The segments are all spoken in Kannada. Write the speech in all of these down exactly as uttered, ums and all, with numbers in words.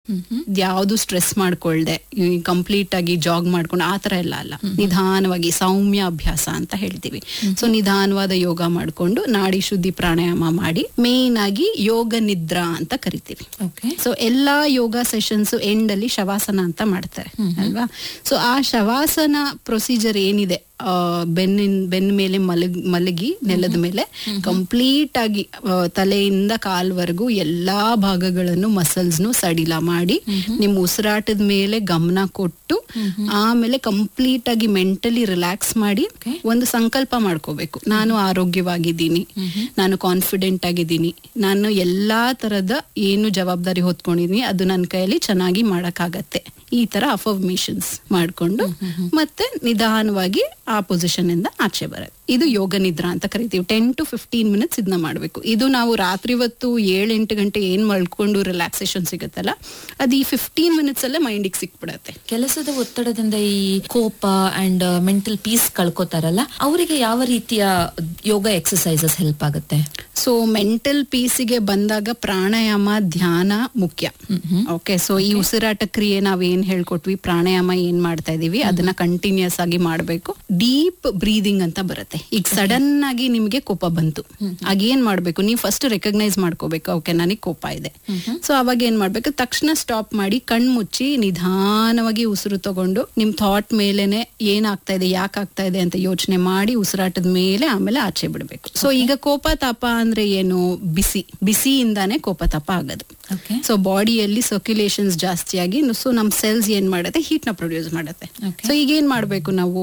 ಯಾವ್ದು ಸ್ಟ್ರೆಸ್ ಮಾಡ್ಕೊಳ್ದೆ ಕಂಪ್ಲೀಟ್ ಆಗಿ ಜಾಗ್ ಮಾಡ್ಕೊಂಡು ಆತರ ಎಲ್ಲ ಅಲ್ಲ, ನಿಧಾನವಾಗಿ ಸೌಮ್ಯ ಅಭ್ಯಾಸ ಅಂತ ಹೇಳ್ತೀವಿ. ಸೊ ನಿಧಾನವಾದ ಯೋಗ ಮಾಡ್ಕೊಂಡು ನಾಡಿ ಶುದ್ಧಿ ಪ್ರಾಣಾಯಾಮ ಮಾಡಿ ಮೇನ್ ಆಗಿ ಯೋಗ ನಿದ್ರಾ ಅಂತ ಕರಿತೀವಿ. ಸೊ ಎಲ್ಲಾ ಯೋಗ ಸೆಷನ್ಸ್ ಎಂಡ್ ಅಲ್ಲಿ ಶವಾಸನ ಅಂತ ಮಾಡ್ತಾರೆ ಅಲ್ವಾ. ಸೊ ಆ ಶವಾಸನ ಪ್ರೊಸೀಜರ್ ಏನಿದೆ, ಬೆನ್ನಿನ ಬೆನ್ನ ಮೇಲೆ ಮಲಗ್ ಮಲಗಿ ನೆಲದ ಮೇಲೆ ಕಂಪ್ಲೀಟ್ ಆಗಿ ತಲೆಯಿಂದ ಕಾಲ್ವರೆಗೂ ಎಲ್ಲಾ ಭಾಗಗಳನ್ನು ಮಸಲ್ಸ್ನು ಸಡಿಲ ಮಾಡಿ ನಿಮ್ ಉಸಿರಾಟದ ಮೇಲೆ ಗಮನ ಕೊಟ್ಟು ಆಮೇಲೆ ಕಂಪ್ಲೀಟ್ ಆಗಿ ಮೆಂಟಲಿ ರಿಲ್ಯಾಕ್ಸ್ ಮಾಡಿ ಒಂದು ಸಂಕಲ್ಪ ಮಾಡ್ಕೋಬೇಕು. ನಾನು ಆರೋಗ್ಯವಾಗಿದ್ದೀನಿ, ನಾನು ಕಾನ್ಫಿಡೆಂಟ್ ಆಗಿದ್ದೀನಿ, ನಾನು ಎಲ್ಲಾ ತರದ ಏನು ಜವಾಬ್ದಾರಿ ಹೊತ್ಕೊಂಡಿದೀನಿ ಅದು ನನ್ನ ಕೈಯಲ್ಲಿ ಚೆನ್ನಾಗಿ ಮಾಡಕ್ಕಾಗತ್ತೆ. ಈ ತರ ಅಫರ್ಮೇಷನ್ಸ್ ಮಾಡ್ಕೊಂಡು ಮತ್ತೆ ನಿಧಾನವಾಗಿ ಆ ಪೊಸಿಷನ್ ಇಂದ ಆಚೆ ಬರೋದು. ಇದು ಯೋಗ ನಿದ್ರಾ ಅಂತ ಕರಿತೀವಿ. ಟೆನ್ ಟು ಫಿಫ್ಟೀನ್ ಮಿನಿಟ್ಸ್ ಇದನ್ನ ಮಾಡ್ಬೇಕು. ಇದು ನಾವು ರಾತ್ರಿ ಹೊತ್ತು ಏಳು ಎಂಟು ಗಂಟೆ ಏನ್ ಮಲ್ಕೊಂಡು ರಿಲ್ಯಾಕ್ಸೇಷನ್ ಸಿಗುತ್ತಲ್ಲ, ಅದು ಈ ಫಿಫ್ಟೀನ್ ಮಿನಿಟ್ಸ್ ಅಲ್ಲೇ ಮೈಂಡಿಗೆ ಸಿಕ್ಬಿಡತ್ತೆ. ಕೆಲಸದ ಒತ್ತಡದಿಂದ ಈ ಕೋಪ ಅಂಡ್ ಮೆಂಟಲ್ ಪೀಸ್ ಕಳ್ಕೊತಾರಲ್ಲ, ಅವರಿಗೆ ಯಾವ ರೀತಿಯ ಯೋಗ ಎಕ್ಸರ್ಸೈಸಸ್ ಹೆಲ್ಪ್ ಆಗುತ್ತೆ? ಸೊ ಮೆಂಟಲ್ ಪೀಸಿಗೆ ಬಂದಾಗ ಪ್ರಾಣಾಯಾಮ, ಧ್ಯಾನ ಮುಖ್ಯ. ಓಕೆ, ಸೊ ಈ ಉಸಿರಾಟ ಕ್ರಿಯೆ ನಾವ್ ಏನ್ ಹೇಳ್ಕೊಟ್ವಿ, ಪ್ರಾಣಾಯಾಮ ಏನ್ ಮಾಡ್ತಾ ಇದೀವಿ ಅದನ್ನ ಕಂಟಿನ್ಯೂಸ್ ಆಗಿ ಮಾಡ್ಬೇಕು. ಡೀಪ್ ಬ್ರೀದಿಂಗ್ ಅಂತ ಬರುತ್ತೆ. ಈಗ ಸಡನ್ ಆಗಿ ನಿಮ್ಗೆ ಕೋಪ ಬಂತು, ಆಗ ಏನ್ ಮಾಡ್ಬೇಕು, ನೀವು ಫಸ್ಟ್ ರೆಕಗ್ನೈಸ್ ಮಾಡ್ಕೋಬೇಕು, ಓಕೆ ನನಗೆ ಕೋಪ ಇದೆ. ಸೊ ಅವಾಗ ಏನ್ ಮಾಡ್ಬೇಕು, ತಕ್ಷಣ ಸ್ಟಾಪ್ ಮಾಡಿ ಕಣ್ ಮುಚ್ಚಿ ನಿಧಾನವಾಗಿ ಉಸಿರು ತಗೊಂಡು ನಿಮ್ ಥಾಟ್ ಮೇಲೆನೆ ಏನಾಗ್ತಾ ಇದೆ, ಯಾಕೆ ಆಗ್ತಾ ಇದೆ ಅಂತ ಯೋಚನೆ ಮಾಡಿ ಉಸಿರಾಟದ ಮೇಲೆ ಆಮೇಲೆ ಆಚೆ ಬಿಡ್ಬೇಕು. ಸೊ ಈಗ ಕೋಪ ತಾಪ ಅಂದ್ರೆ ಏನು, ಬಿಸಿ ಬಿಸಿಯಿಂದಾನೇ ಕೋಪ ತಾಪ ಆಗೋದು. ಸೊ ಬಾಡಿಯಲ್ಲಿ ಸರ್ಕ್ಯುಲೇಷನ್ಸ್ ಜಾಸ್ತಿ ಆಗಿ ಸೊ ನಮ್ ಸೆಲ್ಸ್ ಏನ್ ಮಾಡುತ್ತೆ, ಹೀಟ್ ನ ಪ್ರೊಡ್ಯೂಸ್ ಮಾಡುತ್ತೆ. ಸೊ ಈಗ ಏನ್ ಮಾಡ್ಬೇಕು, ನಾವು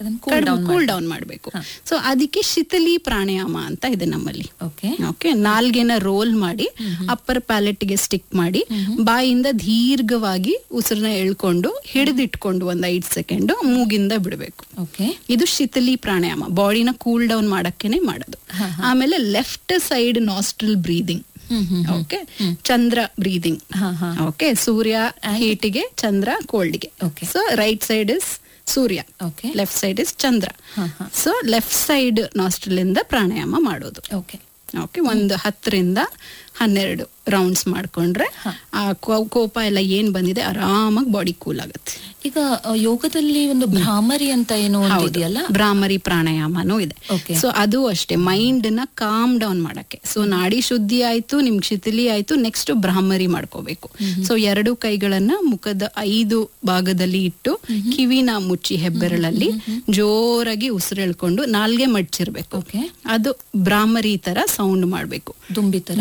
ಕೂಲ್ ಡೌನ್ ಮಾಡ್ಬೇಕು. ಸೊ ಅದಕ್ಕೆ ಶಿಥಿಲಿ ಪ್ರಾಣಾಯಾಮ ಅಂತ ಇದೆ ನಮ್ಮಲ್ಲಿ. ಓಕೆ, ನಾಲ್ಗೆನ ರೋಲ್ ಮಾಡಿ ಅಪ್ಪರ್ ಪ್ಯಾಲೆಟ್ ಗೆ ಸ್ಟಿಕ್ ಮಾಡಿ ಬಾಯಿಂದ ದೀರ್ಘವಾಗಿ ಉಸಿರನ್ನ ಎಳ್ಕೊಂಡು ಹಿಡಿದಿಟ್ಕೊಂಡು ಒಂದ್ ಐದ್ ಸೆಕೆಂಡ್ ಮೂಗಿಂದ ಬಿಡ್ಬೇಕು. ಇದು ಶಿಥಿಲಿ ಪ್ರಾಣಾಯಾಮ, ಬಾಡಿನ ಕೂಲ್ ಡೌನ್ ಮಾಡಕ್ಕೇನೆ ಮಾಡೋದು. ಆಮೇಲೆ left side nostril breathing. Okay, Chandra breathing. Okay, Surya ಹೀಟಿಗೆ, Chandra ಕೋಲ್ಡ್ಗೆ. So right side is Surya, left side is Chandra. So left side nostril ಇಂದ ಪ್ರಾಣಾಯಾಮ ಮಾಡೋದು. ಓಕೆ, ಒಂದು ಹತ್ತರಿಂದ ಹನ್ನೆರಡು ರೌಂಡ್ಸ್ ಮಾಡ್ಕೊಂಡ್ರೆ ಆ ಕೋಪ ಎಲ್ಲ ಏನ್ ಬಂದಿದೆ ಆರಾಮಾಗಿ ಬಾಡಿ ಕೂಲ್ ಆಗುತ್ತೆ. ಈಗ ಯೋಗದಲ್ಲಿ ಒಂದು ಭ್ರಾಮರಿ ಅಂತ ಏನೋ ಇದೆಯಲ್ಲ, ಭ್ರಾಮರಿ ಪ್ರಾಣಾಯಾಮನೂ ಇದೆ. ಸೊ ಅದು ಅಷ್ಟೇ, ಮೈಂಡ್ ನ ಕಾಮ್ ಡೌನ್ ಮಾಡಕ್ಕೆ. ಸೊ ನಾಡಿ ಶುದ್ಧಿ ಆಯ್ತು, ನಿಮ್ ಶಿಥಿಲಿ ಆಯ್ತು, ನೆಕ್ಸ್ಟ್ ಭ್ರಾಮರಿ ಮಾಡ್ಕೋಬೇಕು. ಸೊ ಎರಡು ಕೈಗಳನ್ನ ಮುಖದ ಐದು ಭಾಗದಲ್ಲಿ ಇಟ್ಟು ಕಿವಿನ ಮುಚ್ಚಿ ಹೆಬ್ಬೆರಳಲ್ಲಿ ಜೋರಾಗಿ ಉಸಿರೆಳ್ಕೊಂಡು ನಾಲ್ಗೆ ಮಡ್ಚಿರ್ಬೇಕು. ಅದು ಭ್ರಾಮರಿ ತರ ಸೌಂಡ್ ಮಾಡ್ಬೇಕು, ದುಂಬಿ ತರ.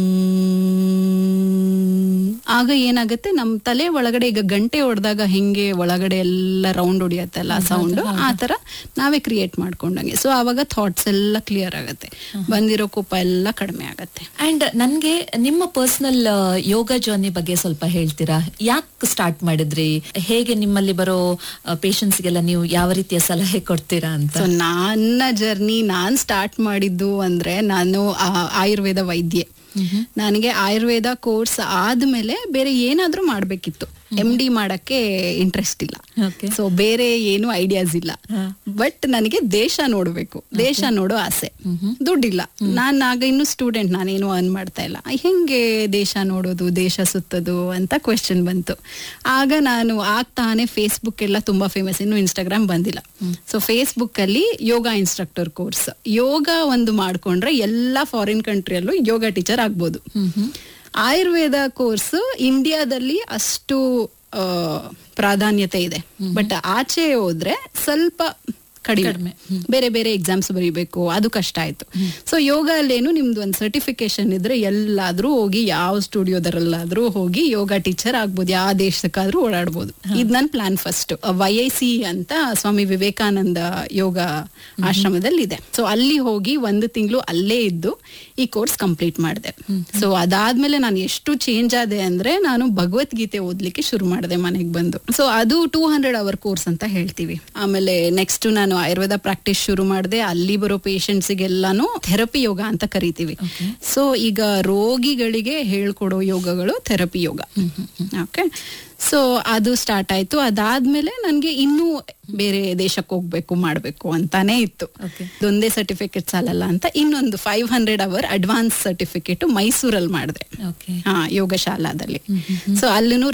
ಆಗ ಏನಾಗುತ್ತೆ, ನಮ್ ತಲೆ ಒಳಗಡೆ ಈಗ ಗಂಟೆ ಹೊಡೆದಾಗ ಹೆಂಗೆ ಒಳಗಡೆ ಎಲ್ಲ ರೌಂಡ್ ಹೊಡಿಯತ್ತಲ್ಲ ಸೌಂಡ್, ಆ ತರ ನಾವೇ ಕ್ರಿಯೇಟ್ ಮಾಡ್ಕೊಂಡಂಗೆ. ಸೊ ಅವಾಗ ಥಾಟ್ಸ್ ಎಲ್ಲ ಕ್ಲಿಯರ್ ಆಗತ್ತೆ, ಬಂದಿರೋ ಕೋಪ ಎಲ್ಲ ಕಡಿಮೆ ಆಗತ್ತೆ. ಅಂಡ್ ನನ್ಗೆ ನಿಮ್ಮ ಪರ್ಸನಲ್ ಯೋಗ ಜರ್ನಿ ಬಗ್ಗೆ ಸ್ವಲ್ಪ ಹೇಳ್ತೀರಾ? ಯಾಕೆ ಸ್ಟಾರ್ಟ್ ಮಾಡಿದ್ರಿ? ಹೇಗೆ ನಿಮ್ಮಲ್ಲಿ ಬರೋ ಪೇಷಂಟ್ಸ್ ಗೆಲ್ಲ ನೀವು ಯಾವ ರೀತಿಯ ಸಲಹೆ ಕೊಡ್ತೀರಾ ಅಂತ? ಸೊ ನನ್ನ ಜರ್ನಿ ನಾನ್ ಸ್ಟಾರ್ಟ್ ಮಾಡಿದ್ದು ಅಂದ್ರೆ, ನಾನು ಆಯುರ್ವೇದ ವೈದ್ಯೆ. ನನಗೆ ಆಯುರ್ವೇದ ಕೋರ್ಸ್ ಆದ್ಮೇಲೆ ಬೇರೆ ಏನಾದ್ರೂ ಮಾಡ್ಬೇಕಿತ್ತು. ಎಂ ಡಿ ಮಾಡಕ್ಕೆ ಇಂಟ್ರೆಸ್ಟ್ ಇಲ್ಲ, ಸೊ ಬೇರೆ ಏನು ಐಡಿಯಾಸ್ ಇಲ್ಲ. ಬಟ್ ನನಗೆ ದೇಶ ನೋಡ್ಬೇಕು, ದೇಶ ನೋಡೋ ಆಸೆ. ದುಡ್ಡಿಲ್ಲ, ನಾನ್ ಆಗ ಇನ್ನು ಸ್ಟೂಡೆಂಟ್, ನಾನೇನು ಅರ್ನ್ ಮಾಡ್ತಾ ಇಲ್ಲ. ಹೆಂಗೆ ದೇಶ ನೋಡೋದು, ದೇಶ ಸುತ್ತೋದು ಅಂತ ಕ್ವೆಶ್ಚನ್ ಬಂತು. ಆಗ ನಾನು ಆಗ್ತಾನೆ ಫೇಸ್ಬುಕ್ ಎಲ್ಲ ತುಂಬಾ ಫೇಮಸ್, ಇನ್ನು ಇನ್ಸ್ಟಾಗ್ರಾಮ್ ಬಂದಿಲ್ಲ. ಸೊ ಫೇಸ್ಬುಕ್ ಅಲ್ಲಿ ಯೋಗ ಇನ್ಸ್ಟ್ರಕ್ಟರ್ ಕೋರ್ಸ್, ಯೋಗ ಒಂದು ಮಾಡ್ಕೊಂಡ್ರೆ ಎಲ್ಲಾ ಫಾರಿನ್ ಕಂಟ್ರಿಯಲ್ಲೂ ಯೋಗ ಟೀಚರ್ ಆಗ್ಬೋದು. ಆಯುರ್ವೇದ ಕೋರ್ಸ್ ಇಂಡಿಯಾದಲ್ಲಿ ಅಷ್ಟು ಪ್ರಾಧಾನ್ಯತೆ ಇದೆ, ಬಟ್ ಆಚೆ ಹೋದ್ರೆ ಸ್ವಲ್ಪ ಕಡಿಮೆ, ಬೇರೆ ಬೇರೆ ಎಕ್ಸಾಮ್ಸ್ ಬರೀಬೇಕು, ಅದು ಕಷ್ಟ ಆಯ್ತು. ಸೊ ಯೋಗ ಅಲ್ಲೇನು ನಿಮ್ದು ಒಂದು ಸರ್ಟಿಫಿಕೇಶನ್ ಇದ್ರೆ ಎಲ್ಲಾದ್ರೂ ಹೋಗಿ, ಯಾವ ಸ್ಟುಡಿಯೋದರಲ್ಲಾದ್ರೂ ಹೋಗಿ ಯೋಗ ಟೀಚರ್ ಆಗ್ಬೋದು, ಯಾವ ದೇಶಕ್ಕಾದ್ರೂ ಓಡಾಡ್ಬೋದು. ಇದ್ ನನ್ plan first. Why I C ಅಂತ ಸ್ವಾಮಿ ವಿವೇಕಾನಂದ ಯೋಗ ಆಶ್ರಮದಲ್ಲಿ ಇದೆ. ಸೊ ಅಲ್ಲಿ ಹೋಗಿ ಒಂದು ತಿಂಗಳು ಅಲ್ಲೇ ಇದ್ದು ಈ ಕೋರ್ಸ್ ಕಂಪ್ಲೀಟ್ ಮಾಡಿದೆ. ಸೊ ಅದಾದ್ಮೇಲೆ ನಾನು ಎಷ್ಟು ಚೇಂಜ್ ಆದೆ ಅಂದ್ರೆ, ನಾನು ಭಗವದ್ಗೀತೆ ಓದ್ಲಿಕ್ಕೆ ಶುರು ಮಾಡಿದೆ ಮನೆಗೆ ಬಂದು. ಸೊ ಅದು ಟೂ ಹಂಡ್ರೆಡ್ ಅವರ್ ಕೋರ್ಸ್ ಅಂತ ಹೇಳ್ತೀವಿ. ಆಮೇಲೆ ನೆಕ್ಸ್ಟ್ ನಾನು ಆಯುರ್ವೇದ ಪ್ರಾಕ್ಟೀಸ್ ಶುರು ಮಾಡಿದೆ. ಅಲ್ಲಿ ಬರೋ ಪೇಷಂಟ್ಸ್ಗೆಲ್ಲಾನು ಥೆರಪಿ ಯೋಗ ಅಂತ ಕರಿತೀವಿ. ಸೊ ಈಗ ರೋಗಿಗಳಿಗೆ ಹೇಳ್ಕೊಡೋ ಯೋಗಗಳು ಥೆರಪಿ ಯೋಗ. ಓಕೆ, ಸೊ ಅದು ಸ್ಟಾರ್ಟ್ ಆಯ್ತು. ಅದಾದ್ಮೇಲೆ ನನ್ಗೆ ಇನ್ನೂ ಬೇರೆ ದೇಶಕ್ಕೆ ಹೋಗ್ಬೇಕು ಮಾಡ್ಬೇಕು ಅಂತಾನೆ ಇತ್ತು. ಇದೊಂದೇ ಸರ್ಟಿಫಿಕೇಟ್ ಸಾಲಲ್ಲ ಅಂತ ಇನ್ನೊಂದು five hundred hour advance certificate ಮೈಸೂರಲ್ಲಿ ಮಾಡಿದೆ, ಹಾ ಯೋಗ ಶಾಲಾದಲ್ಲಿ. ಸೊ ಅಲ್ಲೂ